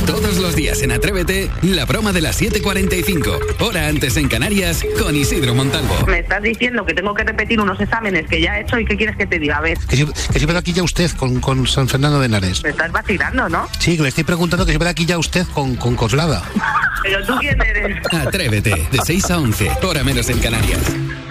Todos los días en Atrévete, la broma de las 7:45, hora antes en Canarias, con Isidro Montalvo. Me estás diciendo que tengo que repetir unos exámenes que ya he hecho y ¿qué quieres que te diga? A ver. Que si ve aquí ya usted con San Fernando de Henares. Me estás vacilando, ¿no? Sí, que le estoy preguntando que si ve aquí ya usted con Coslada. ¿Pero tú quién eres? Atrévete, de 6 a 11, hora menos en Canarias.